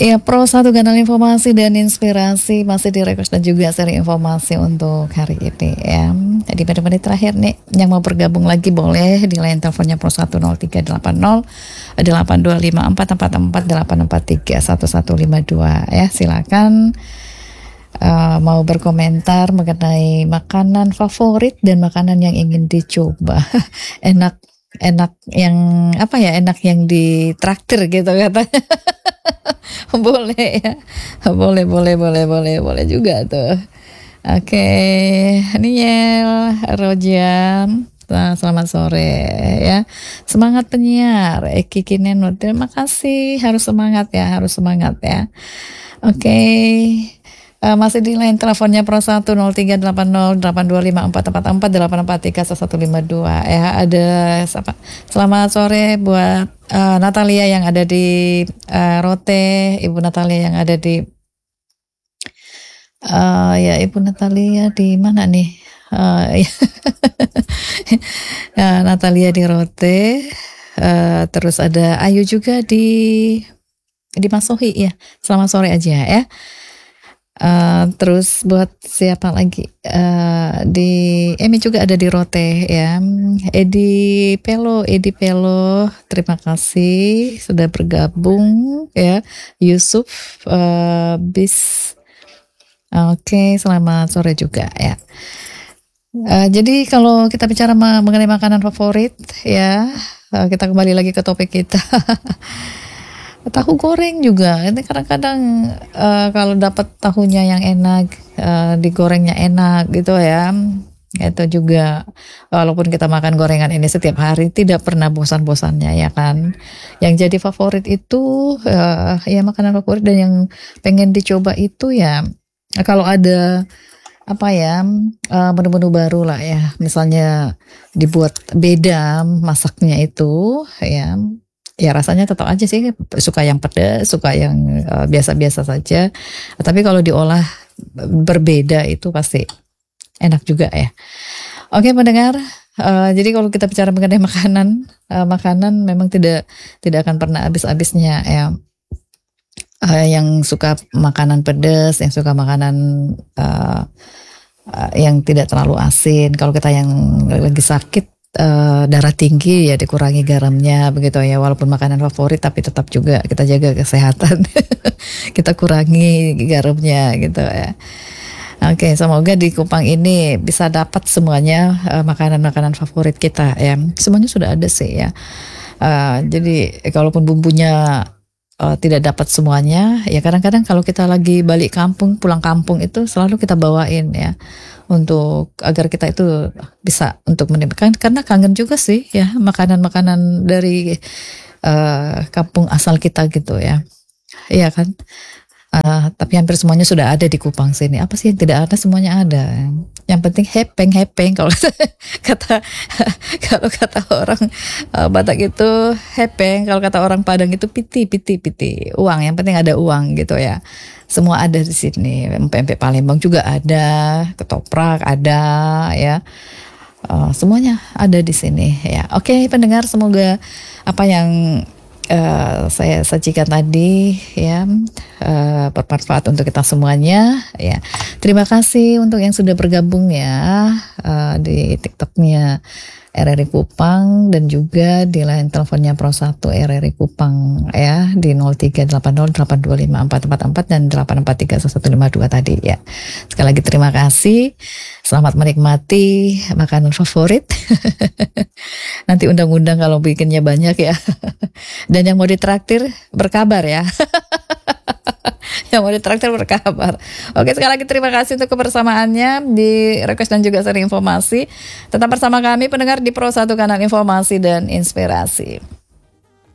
Ya, Pro satu kanal informasi dan inspirasi masih di request dan juga seri informasi untuk hari ini ya. Jadi menit-menit terakhir nih yang mau bergabung lagi boleh di line teleponnya Pro 10380 825444 ya. Silakan mau berkomentar mengenai makanan favorit dan makanan yang ingin dicoba. enak yang apa ya, enak yang ditraktir gitu katanya. Boleh ya, boleh juga tuh. Oke, Niel, Rojan, nah, selamat sore ya. Semangat penyiar, Eki Kinen, terima kasih. Harus semangat ya. Oke. Masih di line teleponnya Pro 10380825444 ya. Ada selamat sore buat Natalia yang ada di Rote, Ibu Natalia yang ada di ya Ibu Natalia di mana nih? Natalia di Rote, terus ada Ayu juga di Masohi ya. Selamat sore aja ya. Terus buat siapa lagi di Emi juga ada di Rote ya. Edi Pelo, terima kasih sudah bergabung ya. Yusuf Bis, oke, selamat sore juga ya. Jadi kalau kita bicara mengenai makanan favorit ya, kita kembali lagi ke topik kita. Tahu goreng juga, ini kadang-kadang kalau dapat tahunya yang enak, digorengnya enak gitu ya, itu juga walaupun kita makan gorengan ini setiap hari tidak pernah bosan-bosannya ya kan. Yang jadi favorit itu ya makanan favorit dan yang pengen dicoba itu ya kalau ada apa ya menu-menu baru lah ya, misalnya dibuat beda masaknya itu ya rasanya tetap aja sih, suka yang pedas, suka yang biasa-biasa saja. Tapi kalau diolah berbeda itu pasti enak juga ya. Oke pendengar, jadi kalau kita bicara mengenai makanan memang tidak akan pernah habis-habisnya ya. Yang suka makanan pedas, yang suka makanan yang tidak terlalu asin. Kalau kita yang lagi sakit, darah tinggi ya dikurangi garamnya begitu ya, walaupun makanan favorit tapi tetap juga kita jaga kesehatan. Kita kurangi garamnya gitu ya. Oke, semoga di Kupang ini bisa dapat semuanya makanan-makanan favorit kita ya. Semuanya sudah ada sih ya. Jadi kalaupun bumbunya tidak dapat semuanya ya, kadang-kadang kalau kita lagi balik kampung, pulang kampung itu selalu kita bawain ya, untuk agar kita itu bisa untuk menikmati, karena kangen juga sih ya makanan-makanan dari kampung asal kita gitu ya. Iya kan? Tapi hampir semuanya sudah ada di Kupang sini. Apa sih yang tidak ada? Semuanya ada. Yang penting hepeng kalau kata orang Batak itu hepeng, kalau kata orang Padang itu piti. Uang, yang penting ada uang gitu ya. Semua ada di sini. Pempek Palembang juga ada, ketoprak ada ya. Semuanya ada di sini ya. Oke, pendengar, semoga apa yang saya sajikan tadi ya bermanfaat untuk kita semuanya ya. Terima kasih untuk yang sudah bergabung ya di TikToknya RRI Kupang dan juga di line teleponnya Pro 1 RRI Kupang ya di 0380825444 dan 8431152 tadi ya. Sekali lagi terima kasih. Selamat menikmati makanan favorit. Nanti undang-undang kalau bikinnya banyak ya. Dan yang mau ditraktir berkabar ya. Yang mau ditraktir berkabar. Oke, sekali lagi terima kasih untuk kebersamaannya di request dan juga seri informasi. Tetap bersama kami pendengar di Pro 1 kanal informasi dan inspirasi.